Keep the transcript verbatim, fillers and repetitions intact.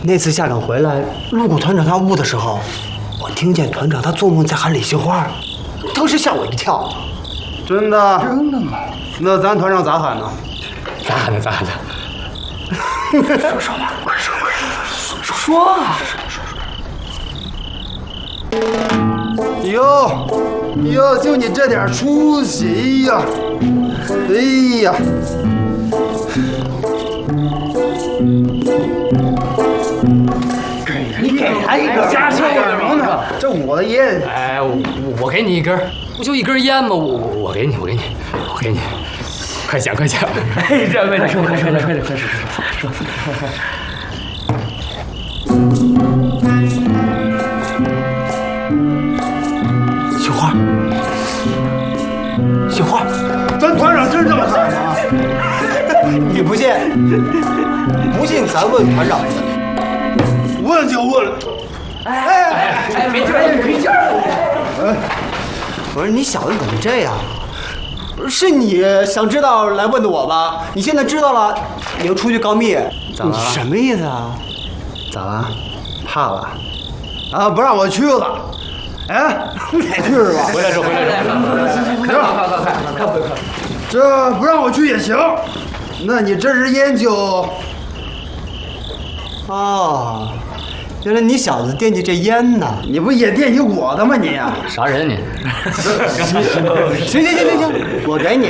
那次下岗回来，路过团长他屋的时候，我听见团长他做梦在喊李杏花，当时吓我一跳。 真的？ 真的吗？ 那咱团长咋喊呢？ 咋喊的？咋喊的？ 说说吧，快说快说说说啊！ 哟哟，就你这点出息呀！哎呀！ 你给他一根， 瞎说什么呢？这我的烟。 哎，我我给你一根，不就一根烟吗？我我我给你，我给你，我给你，快讲快讲！ 哎，这快点说，快说，快点，快点，快说说说。杏花，杏花， 咱团长真这么喊吗？ 你不信？不信咱问团长。 问就问。 哎哎哎，没劲儿，没劲儿！不是你小子怎么这样？不是是你想知道来问的我吧？你现在知道了，你又出去告密， 咋了？ 什么意思啊？ 咋了？怕了？啊，不让我去了？哎， 没去是吧？ 回来说，回来说。 快快快快快快！这不让我去也行。那你这支烟就…… 哦，原来你小子惦记这烟呢？ 你不也惦记我的吗你？ 啥人你？ 行行行行行，我给你，